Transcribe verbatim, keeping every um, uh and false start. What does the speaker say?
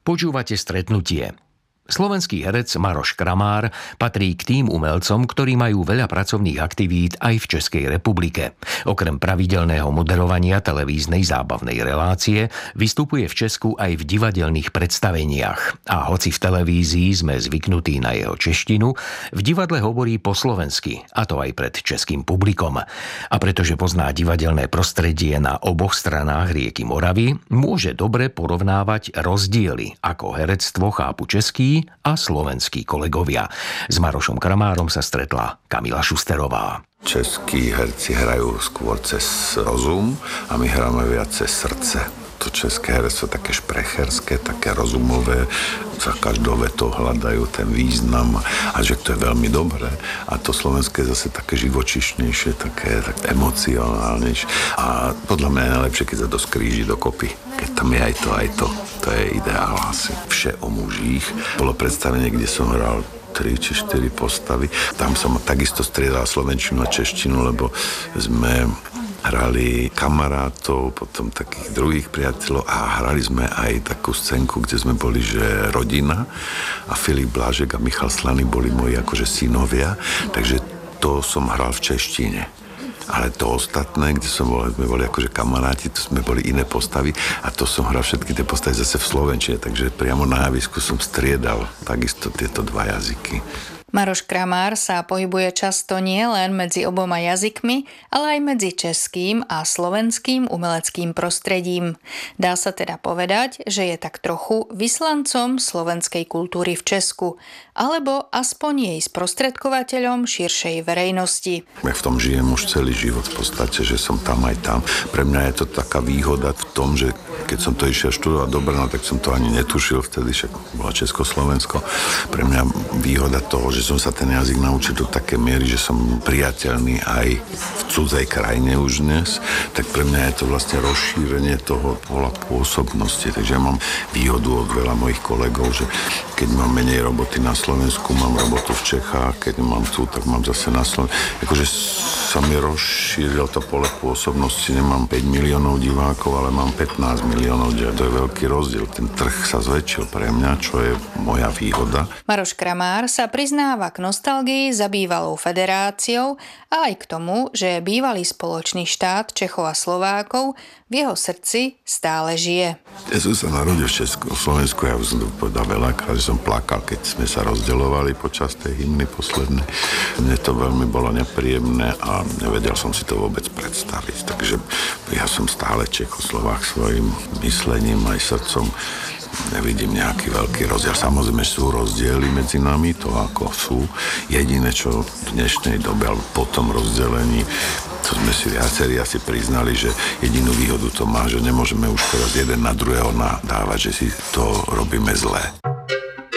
Počúvate Stretnutie. Slovenský herec Maroš Kramár patrí k tým umelcom, ktorí majú veľa pracovných aktivít aj v Českej republike. Okrem pravidelného moderovania televíznej zábavnej relácie vystupuje v Česku aj v divadelných predstaveniach. A hoci v televízii sme zvyknutí na jeho češtinu, v divadle hovorí po slovensky, a to aj pred českým publikom. A pretože pozná divadelné prostredie na oboch stranách rieky Moravy, môže dobre porovnávať rozdiely, ako herectvo chápu český a slovenskí kolegovia. S Marošom Kramárom sa stretla Kamila Šusterová. Českí herci hrajú skôr cez rozum a my hráme viac cez srdce. To české herectvo také šprecherské, také rozumové, za každou vetou hľadajú ten význam a že to je veľmi dobré. A to slovenské je zase také živočišnejšie, také, také emocionálnejšie. A podľa mňa je najlepšie, keď sa to skríži dokopy. Keď tam je aj to, aj to. To je ideál asi. Vše o mužích. Bolo predstavenie, kde som hral tri či štyri postavy. Tam som takisto striedal slovenčinu a češtinu, lebo sme hrali kamarátov, potom takých druhých priateľov a hrali sme aj takú scénku, kde sme boli, že rodina a Filip Blážek a Michal Slaný boli moji akože synovia, takže to som hral v češtine. Ale to ostatné, kde som bol, sme boli akože kamaráti, to sme boli iné postavy a to som hral všetky tie postavy zase v slovenčine, takže priamo na javisku som striedal takisto tieto dva jazyky. Maroš Kramár sa pohybuje často nie len medzi oboma jazykmi, ale aj medzi českým a slovenským umeleckým prostredím. Dá sa teda povedať, že je tak trochu vyslancom slovenskej kultúry v Česku, alebo aspoň jej sprostredkovateľom širšej verejnosti. Ja v tom žijem už celý život v podstate, že som tam aj tam. Pre mňa je to taká výhoda v tom, že keď som to išiel študovať do Brna, tak som to ani netušil vtedy, však bola Československo. Pre mňa výhoda toho, že som sa ten jazyk naučil do také miery, že som priateľný aj v cudzej krajine už dnes, tak pre mňa je to vlastne rozšírenie toho pola pôsobnosti. Takže ja mám výhodu od veľa mojich kolegov, že keď mám menej roboty na Slovensku, mám robotu v Čechách, keď mám tu, tak mám zase na Slovensku. Akože sa mi rozšíril to pole pôsobnosti, nemám päť miliónov divákov, ale mám pätnásť miliónov, to je veľký rozdiel. Ten trh sa zväčšil pre mňa, čo je moja výhoda. Maroš Kramár sa priznáva k nostalgii za bývalou federáciou a aj k tomu, že bývalý spoločný štát Čechov a Slovákov v jeho srdci stále žije. Ja som sa narodil v Česku, v Slovensku, ja som to povedal veľakrát, že som plakal, keď sme sa rozdeľovali počas tej hymny poslednej. Mne to veľmi bolo nepríjemné a nevedel som si to vôbec predstaviť. Takže ja som stále Čechoslovák svojim myslením aj srdcom. Nevidím nejaký veľký rozdiel. Samozrejme sú rozdiely medzi nami, to ako sú. Jediné, čo v dnešnej dobe, alebo po tom rozdelení, to sme si viacerí asi priznali, že jedinú výhodu to má, že nemôžeme už teraz jeden na druhého nadávať, že si to robíme zle.